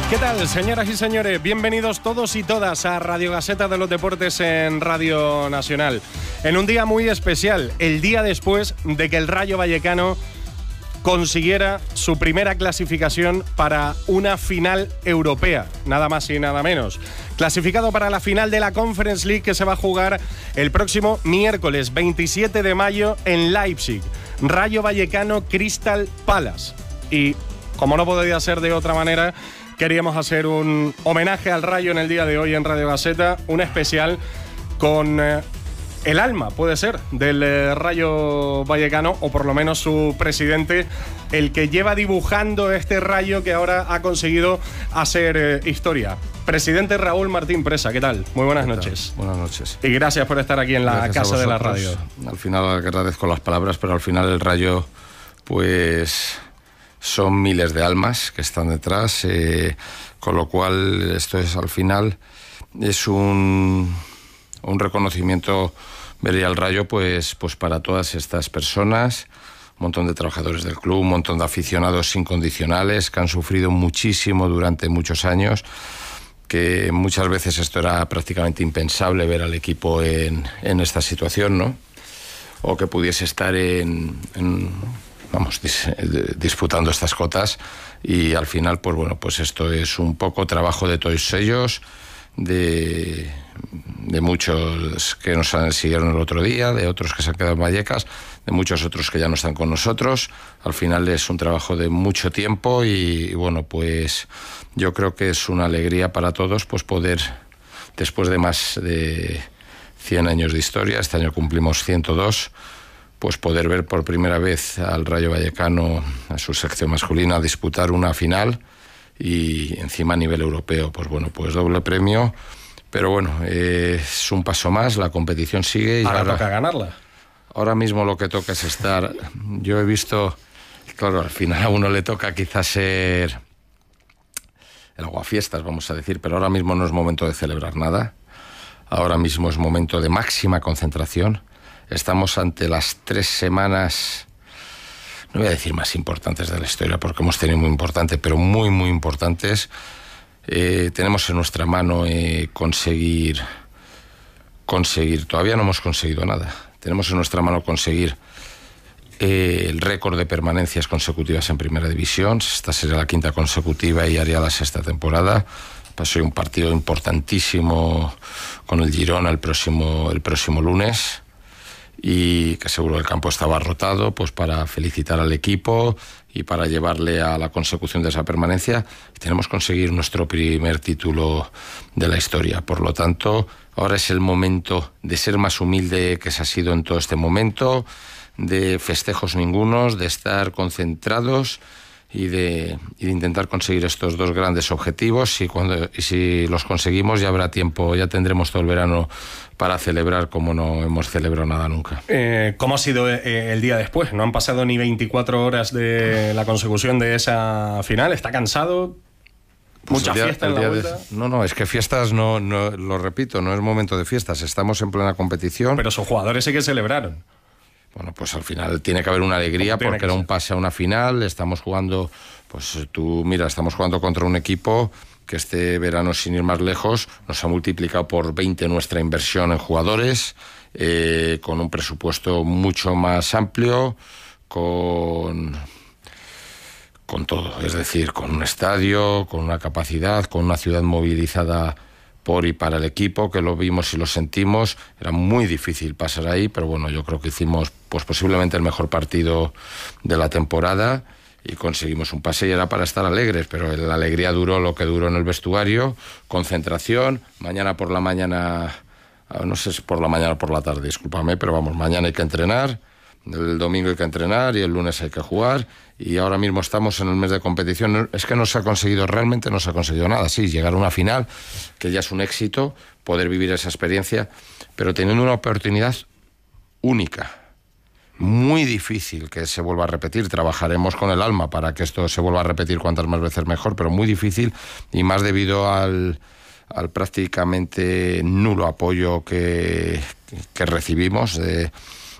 ¿Qué tal, señoras y señores? Bienvenidos todos y todas a Radio Gaceta de los Deportes en Radio Nacional. En un día muy especial, el día después de que el Rayo Vallecano consiguiera su primera clasificación para una final europea, nada más y nada menos. Clasificado para la final de la Conference League que se va a jugar el próximo miércoles 27 de mayo en Leipzig. Rayo Vallecano Crystal Palace. Y como no podía ser de otra manera, queríamos hacer un homenaje al Rayo en el día de hoy en Radio Gaceta, un especial con el alma, puede ser, del Rayo Vallecano, o por lo menos su presidente, el que lleva dibujando este Rayo que ahora ha conseguido hacer historia. Presidente Raúl Martín Presa, ¿qué tal? Muy buenas noches. Buenas noches. Y gracias por estar aquí en la casa de la radio. Al final agradezco las palabras, pero al final el Rayo, pues son miles de almas que están detrás, con lo cual esto es al final es un reconocimiento, vería el Rayo, pues para todas estas personas, un montón de trabajadores del club, un montón de aficionados incondicionales que han sufrido muchísimo durante muchos años, que muchas veces esto era prácticamente impensable ver al equipo en esta situación, ¿no? O que pudiese estar disputando estas cotas, y al final, pues bueno, pues esto es un poco trabajo de todos ellos, de muchos que nos siguieron el otro día, de otros que se han quedado en Vallecas, de muchos otros que ya no están con nosotros. Al final es un trabajo de mucho tiempo y bueno, pues yo creo que es una alegría para todos pues poder, después de más de 100 años de historia, este año cumplimos 102, pues poder ver por primera vez al Rayo Vallecano, a su sección masculina, disputar una final y encima a nivel europeo. Pues bueno, pues doble premio, pero bueno, es un paso más, la competición sigue. Y ahora toca ganarla. Ahora mismo lo que toca es estar... Yo he visto, claro, al final a uno le toca quizás ser el aguafiestas, vamos a decir, pero ahora mismo no es momento de celebrar nada. Ahora mismo es momento de máxima concentración. Estamos ante las 3 semanas, no voy a decir más importantes de la historia, porque hemos tenido muy importantes, pero muy, muy importantes. Tenemos en nuestra mano conseguir, todavía no hemos conseguido nada. Tenemos en nuestra mano conseguir el récord de permanencias consecutivas en Primera División. Esta sería la 5ª consecutiva y haría la 6ª temporada. Pasó un partido importantísimo con el Girona el próximo lunes, y que seguro el campo estaba abarrotado, pues para felicitar al equipo y para llevarle a la consecución de esa permanencia. Tenemos que conseguir nuestro primer título de la historia. Por lo tanto, ahora es el momento de ser más humilde que se ha sido en todo este momento, de festejos ningunos, de estar concentrados y de intentar conseguir estos 2 grandes objetivos, y si los conseguimos ya habrá tiempo, ya tendremos todo el verano para celebrar como no hemos celebrado nada nunca. ¿Cómo ha sido el día después? No han pasado ni 24 horas de la consecución de esa final. ¿Está cansado? Pues ¿Mucha fiesta en la vuelta? No, es que fiestas no, lo repito, no es momento de fiestas, estamos en plena competición. Pero sus jugadores sí que celebraron. Bueno, pues al final tiene que haber una alegría porque era un pase a una final. Estamos jugando, pues estamos jugando contra un equipo que este verano, sin ir más lejos, nos ha multiplicado por 20 nuestra inversión en jugadores, con un presupuesto mucho más amplio, con todo, es decir, con un estadio, con una capacidad, con una ciudad movilizada por y para el equipo, que lo vimos y lo sentimos. Era muy difícil pasar ahí, pero bueno, yo creo que hicimos pues posiblemente el mejor partido de la temporada y conseguimos un pase, y era para estar alegres, pero la alegría duró lo que duró en el vestuario. Concentración, mañana por la mañana, no sé si por la mañana o por la tarde, discúlpame, pero vamos, mañana hay que entrenar, el domingo hay que entrenar y el lunes hay que jugar, y ahora mismo estamos en el mes de competición. Es que realmente no se ha conseguido nada. Sí, llegar a una final, que ya es un éxito, poder vivir esa experiencia, pero teniendo una oportunidad única, muy difícil que se vuelva a repetir. Trabajaremos con el alma para que esto se vuelva a repetir cuantas más veces mejor, pero muy difícil, y más debido al prácticamente nulo apoyo que recibimos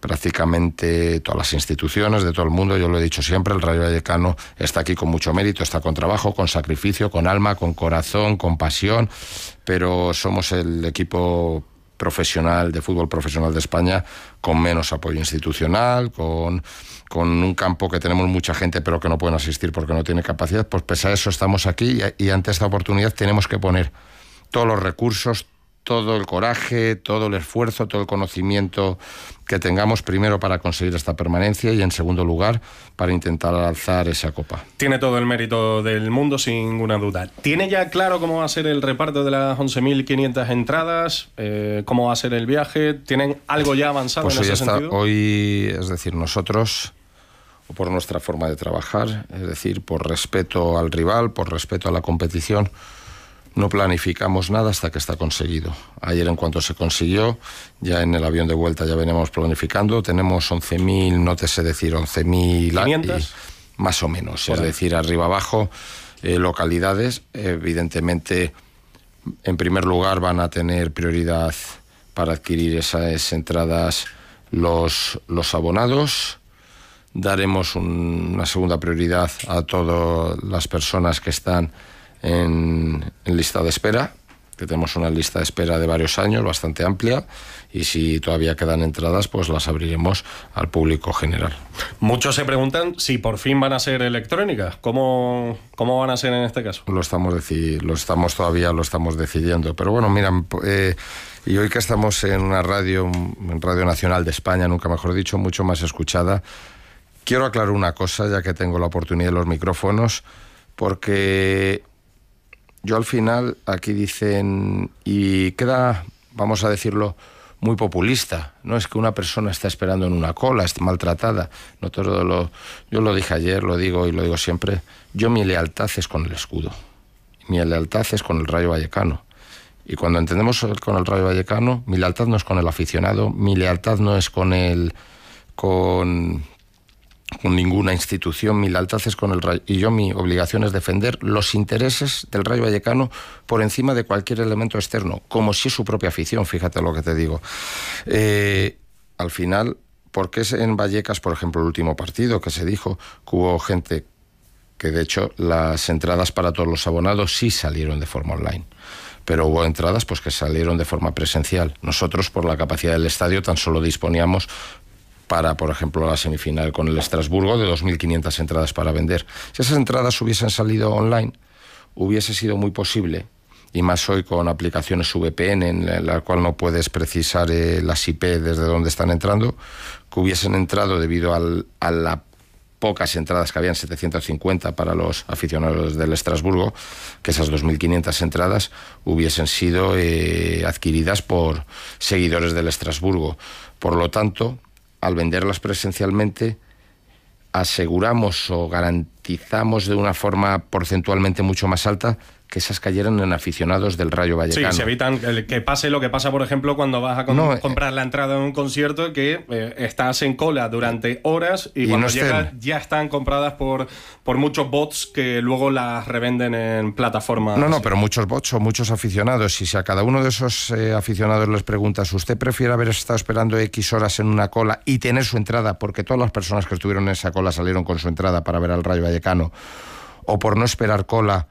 prácticamente todas las instituciones de todo el mundo. Yo lo he dicho siempre, el Rayo Vallecano está aquí con mucho mérito, está con trabajo, con sacrificio, con alma, con corazón, con pasión, pero somos el equipo profesional de fútbol profesional de España con menos apoyo institucional, con un campo que tenemos mucha gente pero que no pueden asistir porque no tiene capacidad. Pues pese a eso estamos aquí y ante esta oportunidad tenemos que poner todos los recursos, todo el coraje, todo el esfuerzo, todo el conocimiento que tengamos, primero para conseguir esta permanencia y en segundo lugar para intentar alzar esa copa. Tiene todo el mérito del mundo, sin ninguna duda. ¿Tiene ya claro cómo va a ser el reparto de las 11.500 entradas? ¿Cómo va a ser el viaje? ¿Tienen algo ya avanzado pues en ese sentido? Hoy, es decir, nosotros, o por nuestra forma de trabajar, es decir, por respeto al rival, por respeto a la competición, no planificamos nada hasta que está conseguido. Ayer, en cuanto se consiguió, ya en el avión de vuelta ya venimos planificando. Tenemos 11.000, no te sé decir, 11.500 más o menos. Es decir, arriba abajo, localidades. Evidentemente, en primer lugar van a tener prioridad para adquirir esas entradas los abonados. Daremos una segunda prioridad a todas las personas que están en lista de espera, que tenemos una lista de espera de varios años bastante amplia, y si todavía quedan entradas pues las abriremos al público general. Muchos se preguntan si por fin van a ser electrónicas. ¿Cómo van a ser en este caso? Lo estamos decidiendo, pero bueno, mira, y hoy que estamos en una Radio Nacional de España, nunca mejor dicho, mucho más escuchada, quiero aclarar una cosa, ya que tengo la oportunidad de los micrófonos, porque yo al final, aquí dicen, y queda, vamos a decirlo, muy populista, no es que una persona está esperando en una cola, esté maltratada. No, yo lo dije ayer, lo digo y lo digo siempre, mi lealtad es con el escudo, mi lealtad es con el Rayo Vallecano. Y cuando entendemos con el Rayo Vallecano, mi lealtad no es con el aficionado, mi lealtad no es con ninguna institución, mi lealtad es con el Rayo, y mi obligación es defender los intereses del Rayo Vallecano por encima de cualquier elemento externo, como si es su propia afición, fíjate lo que te digo. Al final, ¿por qué en Vallecas, por ejemplo, el último partido que se dijo que hubo gente que, de hecho, las entradas para todos los abonados sí salieron de forma online, pero hubo entradas pues que salieron de forma presencial? Nosotros, por la capacidad del estadio, tan solo disponíamos para, por ejemplo, la semifinal con el Estrasburgo, de 2.500 entradas para vender. Si esas entradas hubiesen salido online, hubiese sido muy posible, y más hoy con aplicaciones VPN en la cual no puedes precisar las IP desde donde están entrando, que hubiesen entrado debido a las pocas entradas que habían, 750 para los aficionados del Estrasburgo, que esas 2.500 entradas hubiesen sido adquiridas por seguidores del Estrasburgo. Por lo tanto, al venderlas presencialmente, aseguramos o garantizamos de una forma porcentualmente mucho más alta que esas cayeran en aficionados del Rayo Vallecano. Sí, se evitan que pase lo que pasa, por ejemplo, cuando vas a comprar la entrada en un concierto, que estás en cola durante horas y cuando llegas ya están compradas por muchos bots que luego las revenden en plataformas. No, pero muchos bots o muchos aficionados. Y si a cada uno de esos aficionados les preguntas, ¿usted prefiere haber estado esperando X horas en una cola y tener su entrada, porque todas las personas que estuvieron en esa cola salieron con su entrada para ver al Rayo Vallecano, o por no esperar cola,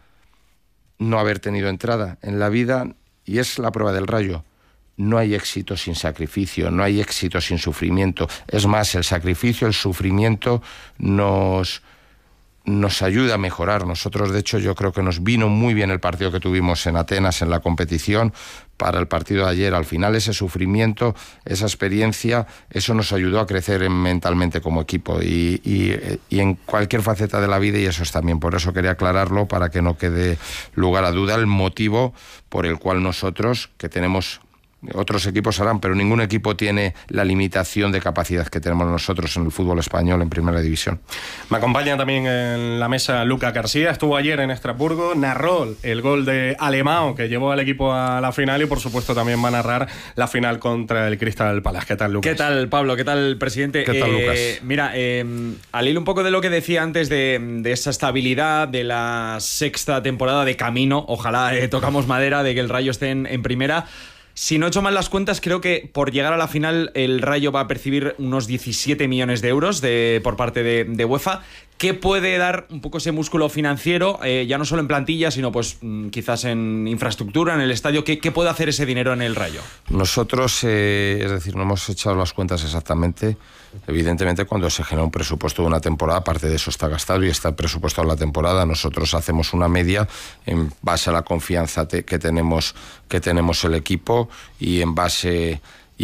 no haber tenido entrada? En la vida, y es la prueba del Rayo, no hay éxito sin sacrificio, no hay éxito sin sufrimiento. Es más, el sacrificio, el sufrimiento nos ayuda a mejorar. Nosotros, de hecho, yo creo que nos vino muy bien el partido que tuvimos en Atenas en la competición para el partido de ayer. Al final, ese sufrimiento, esa experiencia, eso nos ayudó a crecer mentalmente como equipo y en cualquier faceta de la vida, y eso es también, por eso quería aclararlo, para que no quede lugar a duda, el motivo por el cual nosotros, que tenemos... Otros equipos harán, pero ningún equipo tiene la limitación de capacidad que tenemos nosotros en el fútbol español en Primera División. Me acompaña también en la mesa Lucas García. Estuvo ayer en Estrasburgo, narró el gol de Alemão que llevó al equipo a la final, y por supuesto también va a narrar la final contra el Crystal Palace. ¿Qué tal, Lucas? ¿Qué tal, Pablo? ¿Qué tal, presidente? ¿Qué tal, Lucas? Mira, al hilo un poco de lo que decía antes de esa estabilidad de la sexta temporada de camino, ojalá tocamos madera de que el Rayo esté en primera. Si no he hecho mal las cuentas, creo que por llegar a la final el Rayo va a percibir unos 17 millones de euros por parte de UEFA. ¿Qué puede dar un poco ese músculo financiero, ya no solo en plantilla, sino pues quizás en infraestructura, en el estadio? ¿Qué puede hacer ese dinero en el Rayo? Nosotros, es decir, no hemos echado las cuentas exactamente. Evidentemente, cuando se genera un presupuesto de una temporada, aparte de eso está gastado y está presupuestado la temporada, nosotros hacemos una media en base a la confianza que tenemos el equipo y en base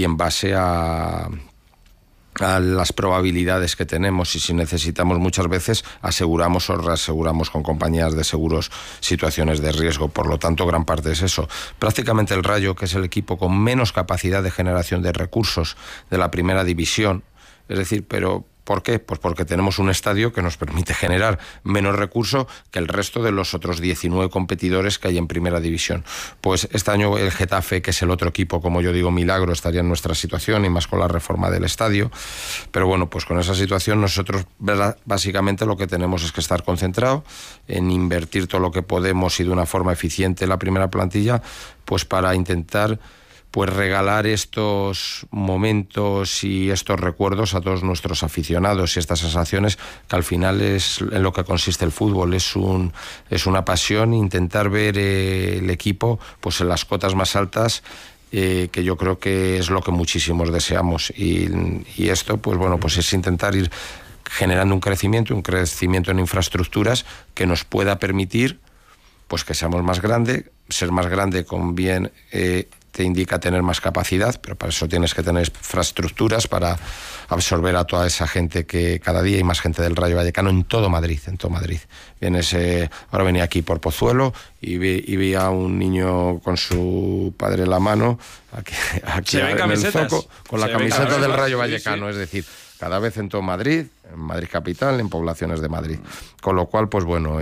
a las probabilidades que tenemos, y si necesitamos muchas veces aseguramos o reaseguramos con compañías de seguros situaciones de riesgo. Por lo tanto, gran parte es eso. Prácticamente el Rayo, que es el equipo con menos capacidad de generación de recursos de la primera división, es decir, pero ¿por qué? Pues porque tenemos un estadio que nos permite generar menos recursos que el resto de los otros 19 competidores que hay en primera división. Pues este año el Getafe, que es el otro equipo, como yo digo, milagro, estaría en nuestra situación, y más con la reforma del estadio. Pero bueno, pues con esa situación nosotros básicamente lo que tenemos es que estar concentrados en invertir todo lo que podemos y de una forma eficiente en la primera plantilla, pues para intentar pues regalar estos momentos y estos recuerdos a todos nuestros aficionados, y estas sensaciones que al final es en lo que consiste el fútbol. Es una pasión intentar ver el equipo pues en las cotas más altas, que yo creo que es lo que muchísimos deseamos, y esto pues bueno, pues es intentar ir generando un crecimiento en infraestructuras que nos pueda permitir pues que seamos más grande. Ser más grande con bien te indica tener más capacidad, pero para eso tienes que tener infraestructuras para absorber a toda esa gente, que cada día hay más gente del Rayo Vallecano en todo Madrid. Ahora venía aquí por Pozuelo y vi a un niño con su padre en la mano, aquí en el Zoco, con la camiseta del Rayo Vallecano, sí. Es decir, cada vez en todo Madrid, en Madrid capital, en poblaciones de Madrid. Con lo cual, pues bueno,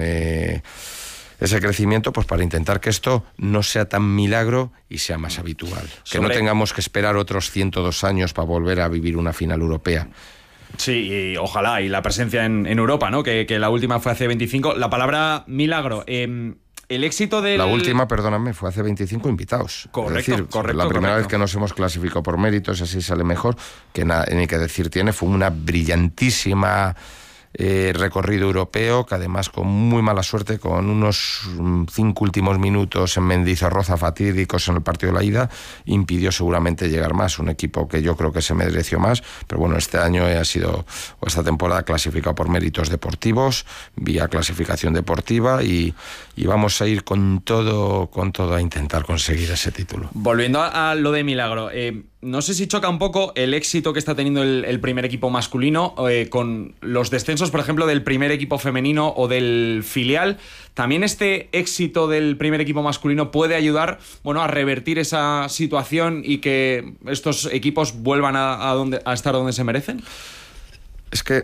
ese crecimiento, pues para intentar que esto no sea tan milagro y sea más habitual. Que no tengamos que esperar otros 102 años para volver a vivir una final europea. Sí, y ojalá, y la presencia en Europa, ¿no? Que la última fue hace 25. La palabra milagro, el éxito del... La última, perdóname, fue hace 25 invitados. Correcto, es decir, correcto. La primera vez que nos hemos clasificado por méritos, así sale mejor, que ni que decir tiene, fue una brillantísima recorrido europeo, que además con muy mala suerte, con unos 5 últimos minutos en Mendizorroza fatídicos en el partido de la ida, impidió seguramente llegar más. Un equipo que yo creo que se mereció más, pero bueno, este año esta temporada clasificado por méritos deportivos, vía clasificación deportiva, y vamos a ir con todo a intentar conseguir ese título. Volviendo a lo de milagro, no sé si choca un poco el éxito que está teniendo el primer equipo masculino con los descensos, por ejemplo, del primer equipo femenino o del filial. ¿También este éxito del primer equipo masculino puede ayudar, bueno, a revertir esa situación y que estos equipos vuelvan a estar donde se merecen? Es que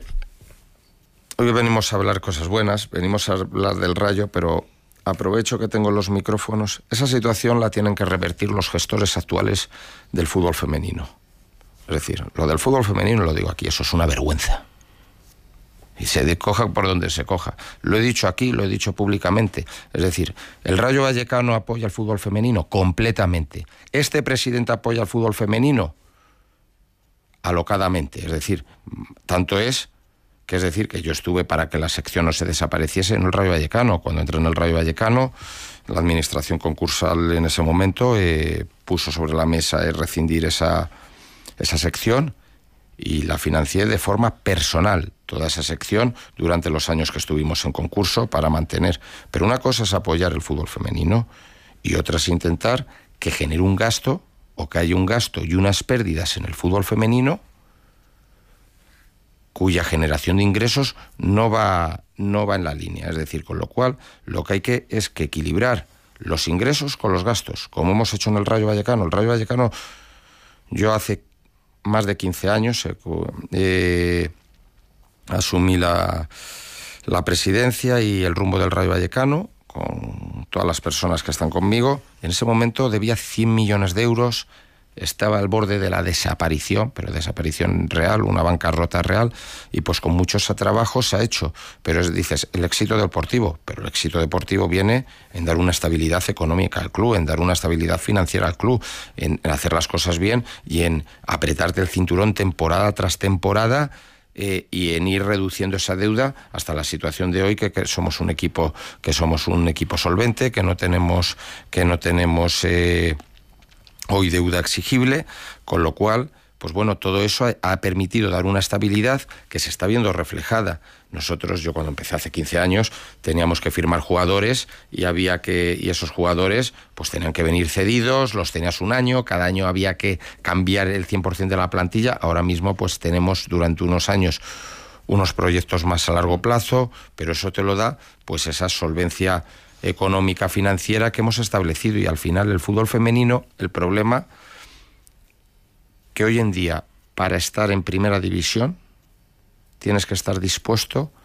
hoy venimos a hablar cosas buenas, venimos a hablar del Rayo, pero aprovecho que tengo los micrófonos. Esa situación la tienen que revertir los gestores actuales del fútbol femenino. Es decir, lo del fútbol femenino, lo digo aquí, eso es una vergüenza. Y se coja por donde se coja. Lo he dicho aquí, lo he dicho públicamente. Es decir, el Rayo Vallecano apoya el fútbol femenino completamente. Este presidente apoya el fútbol femenino alocadamente. Es decir, tanto es que yo estuve para que la sección no se desapareciese en el Rayo Vallecano. Cuando entré en el Rayo Vallecano, la administración concursal en ese momento puso sobre la mesa rescindir esa sección, y la financié de forma personal, toda esa sección, durante los años que estuvimos en concurso para mantener. Pero una cosa es apoyar el fútbol femenino y otra es intentar que genere un gasto, o que haya un gasto y unas pérdidas en el fútbol femenino cuya generación de ingresos no va en la línea. Es decir, con lo cual lo que hay es que equilibrar los ingresos con los gastos, como hemos hecho en el Rayo Vallecano. El Rayo Vallecano, yo hace más de 15 años asumí la presidencia y el rumbo del Rayo Vallecano con todas las personas que están conmigo. En ese momento debía 100 millones de euros estaba al borde de la desaparición, pero desaparición real, una bancarrota real, y pues con muchos trabajos se ha hecho. Pero dices, el éxito deportivo, pero el éxito deportivo viene en dar una estabilidad económica al club, en dar una estabilidad financiera al club, en hacer las cosas bien y en apretarte el cinturón temporada tras temporada, y en ir reduciendo esa deuda hasta la situación de hoy, que somos un equipo solvente, que no tenemos hoy deuda exigible, con lo cual, pues bueno, todo eso ha permitido dar una estabilidad que se está viendo reflejada. Nosotros, yo cuando empecé hace 15 años, teníamos que firmar jugadores y esos jugadores pues tenían que venir cedidos, los tenías un año, cada año había que cambiar el 100% de la plantilla. Ahora mismo pues tenemos durante unos años unos proyectos más a largo plazo, pero eso te lo da pues esa solvencia económica, financiera que hemos establecido. Y al final el fútbol femenino, el problema que hoy en día para estar en primera división tienes que estar dispuesto